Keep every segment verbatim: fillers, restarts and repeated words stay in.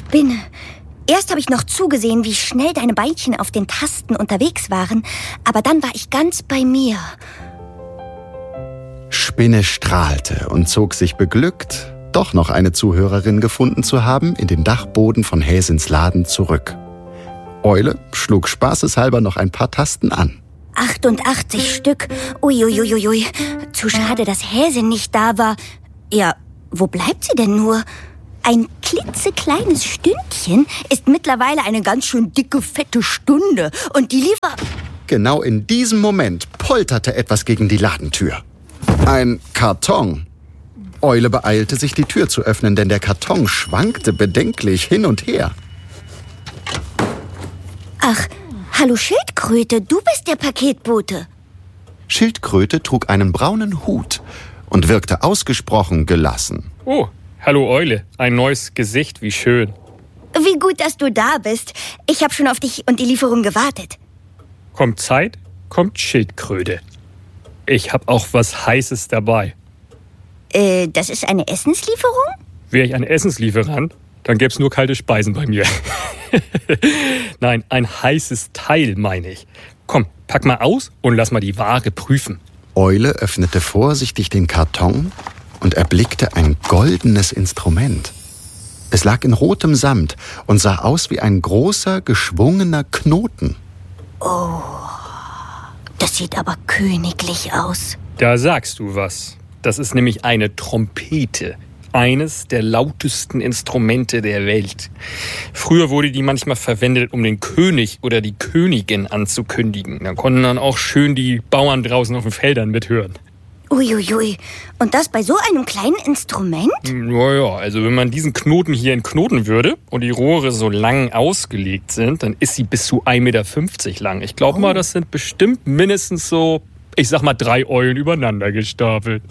Spinne. Erst habe ich noch zugesehen, wie schnell deine Beinchen auf den Tasten unterwegs waren, aber dann war ich ganz bei mir. Spinne strahlte und zog sich beglückt, doch noch eine Zuhörerin gefunden zu haben, in den Dachboden von Häsins Laden zurück. Eule schlug spaßeshalber noch ein paar Tasten an. achtundachtzig Stück. Uiuiuiui. Zu schade, dass Häsin nicht da war. Ja, wo bleibt sie denn nur? Ein klitzekleines Stündchen ist mittlerweile eine ganz schön dicke, fette Stunde. Und die Liefer... Genau in diesem Moment polterte etwas gegen die Ladentür. Ein Karton. Eule beeilte sich, die Tür zu öffnen, denn der Karton schwankte bedenklich hin und her. Ach, hallo Schildkröte, du bist der Paketbote. Schildkröte trug einen braunen Hut und wirkte ausgesprochen gelassen. Oh, hallo Eule, ein neues Gesicht, wie schön. Wie gut, dass du da bist. Ich habe schon auf dich und die Lieferung gewartet. Kommt Zeit, kommt Schildkröte. Ich habe auch was Heißes dabei. Äh, das ist eine Essenslieferung? Wäre ich ein Essenslieferant, dann gäbe es nur kalte Speisen bei mir. Nein, ein heißes Teil, meine ich. Komm, pack mal aus und lass mal die Ware prüfen. Eule öffnete vorsichtig den Karton und erblickte ein goldenes Instrument. Es lag in rotem Samt und sah aus wie ein großer, geschwungener Knoten. Oh, das sieht aber königlich aus. Da sagst du was. Das ist nämlich eine Trompete. Eines der lautesten Instrumente der Welt. Früher wurde die manchmal verwendet, um den König oder die Königin anzukündigen. Da konnten dann auch schön die Bauern draußen auf den Feldern mithören. Uiuiui, und das bei so einem kleinen Instrument? Naja, also wenn man diesen Knoten hier entknoten würde und die Rohre so lang ausgelegt sind, dann ist sie bis zu ein Meter fünfzig lang. Ich glaube Oh. mal, das sind bestimmt mindestens so, ich sag mal, drei Eulen übereinander gestapelt.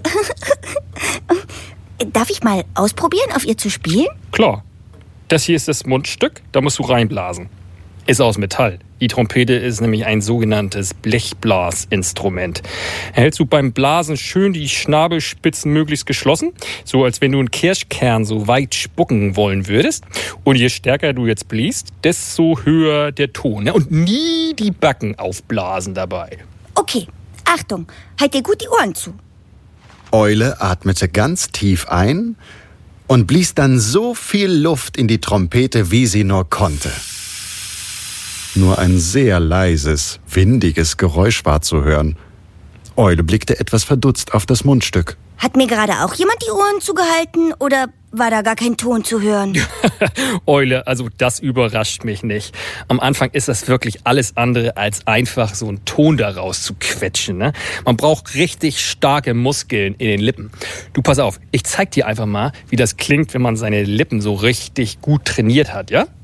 Darf ich mal ausprobieren, auf ihr zu spielen? Klar. Das hier ist das Mundstück, da musst du reinblasen. Ist aus Metall. Die Trompete ist nämlich ein sogenanntes Blechblasinstrument. Hältst du beim Blasen schön die Schnabelspitzen möglichst geschlossen, so als wenn du einen Kirschkern so weit spucken wollen würdest. Und je stärker du jetzt bliest, desto höher der Ton. Ne? Und nie die Backen aufblasen dabei. Okay, Achtung, halt dir gut die Ohren zu. Eule atmete ganz tief ein und blies dann so viel Luft in die Trompete, wie sie nur konnte. Nur ein sehr leises, windiges Geräusch war zu hören. Eule blickte etwas verdutzt auf das Mundstück. Hat mir gerade auch jemand die Ohren zugehalten oder war da gar kein Ton zu hören? Eule, also das überrascht mich nicht. Am Anfang ist das wirklich alles andere als einfach so einen Ton daraus zu quetschen. Ne? Man braucht richtig starke Muskeln in den Lippen. Du, pass auf, ich zeig dir einfach mal, wie das klingt, wenn man seine Lippen so richtig gut trainiert hat, ja?